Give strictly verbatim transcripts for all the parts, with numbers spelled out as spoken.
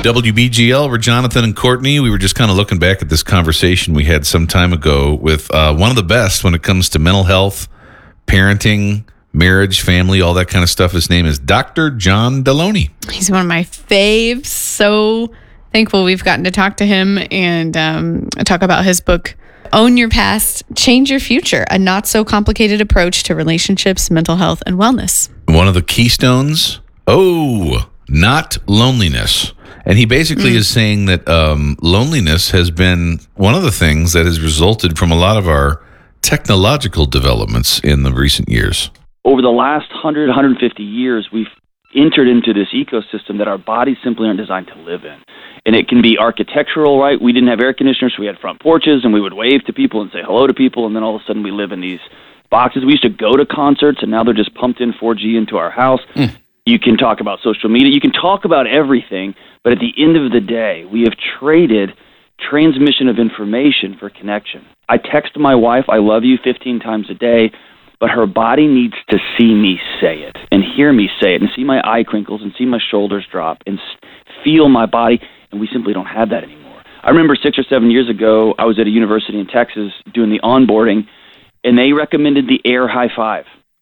W B G L, we're Jonathan and Courtney. We were just kind of looking back at this conversation we had some time ago with uh, one of the best when it comes to mental health, parenting, marriage, family, all that kind of stuff. His name is Doctor John Delony. He's one of my faves. So thankful we've gotten to talk to him and um, talk about his book, Own Your Past, Change Your Future, a not so complicated approach to relationships, mental health, and wellness. One of the keystones, oh, not loneliness. And he basically mm. is saying that um, loneliness has been one of the things that has resulted from a lot of our technological developments in the recent years. Over the last one hundred, one hundred fifty years, we've entered into this ecosystem that our bodies simply aren't designed to live in. And it can be architectural, right? We didn't have air conditioners, so we had front porches, and we would wave to people and say hello to people, and then all of a sudden we live in these boxes. We used to go to concerts, and now they're just pumped in four G into our house. Mm. You can talk about social media. You can talk about everything, but at the end of the day, we have traded transmission of information for connection. I text my wife, I love you, fifteen times a day, but her body needs to see me say it and hear me say it and see my eye crinkles and see my shoulders drop and feel my body, and we simply don't have that anymore. I remember six or seven years ago, I was at a university in Texas doing the onboarding, and they recommended the air high five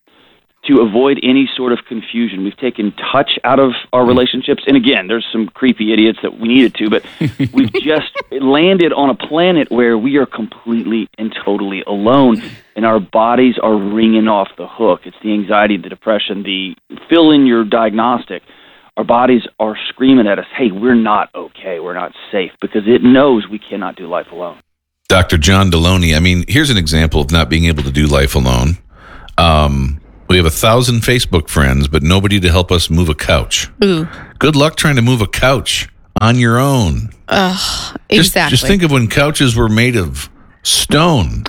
to avoid any sort of confusion. We've taken touch out of our relationships. And again, there's some creepy idiots that we needed to, but we've just landed on a planet where we are completely and totally alone, and our bodies are ringing off the hook. It's the anxiety, the depression, the fill in your diagnostic. Our bodies are screaming at us, hey, we're not okay, we're not safe, because it knows we cannot do life alone. Doctor John Delony, I mean, here's an example of not being able to do life alone. Um... We have a thousand Facebook friends, but nobody to help us move a couch. Ooh. Good luck trying to move a couch on your own. Ugh, just, exactly. Just think of when couches were made of stone.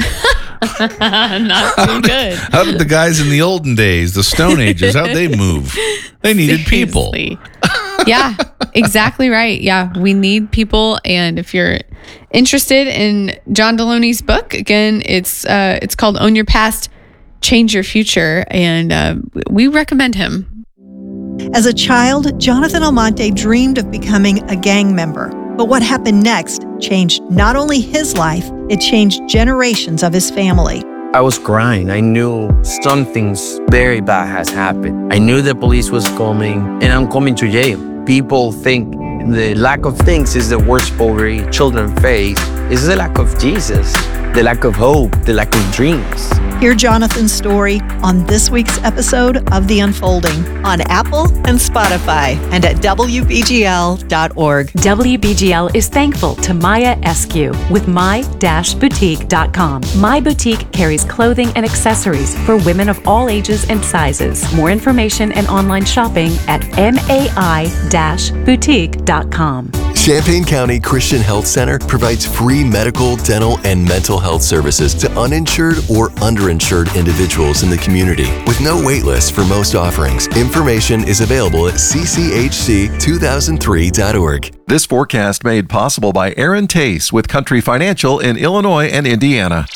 Not too good. How did the guys in the olden days, the Stone Ages, how'd they move? They needed Seriously. people. Yeah, exactly right. Yeah, we need people. And if you're interested in John Delony's book, again, it's uh, it's called Own Your Past, Change Your Future, and uh, we recommend him. As a child, Jonathan Almonte dreamed of becoming a gang member. But what happened next changed not only his life, it changed generations of his family. I was crying. I knew something very bad has happened. I knew the police was coming, and I'm coming to jail. People think the lack of things is the worst poverty children face. It's the lack of Jesus, the lack of hope, the lack of dreams. Hear Jonathan's story on this week's episode of The Unfolding on Apple and Spotify and at W B G L dot org. W B G L is thankful to Maya Eskew with my dash boutique dot com. My Boutique carries clothing and accessories for women of all ages and sizes. More information and online shopping at M A I dash boutique dot com. Champaign County Christian Health Center provides free medical, dental, and mental health services to uninsured or underinsured individuals in the community with no wait list for most offerings. Information is available at C C H C two thousand three dot org. This forecast made possible by Aaron Tace with Country Financial in Illinois and Indiana.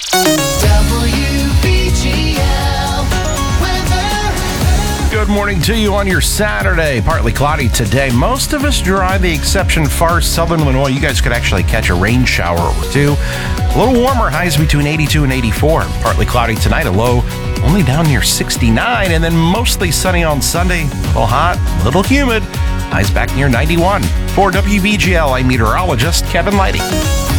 Good morning to you on your Saturday. Partly cloudy today. Most of us dry, the exception far southern Illinois. You guys could actually catch a rain shower or two. A little warmer, highs between eighty-two and eighty-four. Partly cloudy tonight, a low only down near sixty-nine, and then mostly sunny on Sunday. A little hot, a little humid. Highs back near ninety-one. For W B G L, I'm meteorologist Kevin Lighty.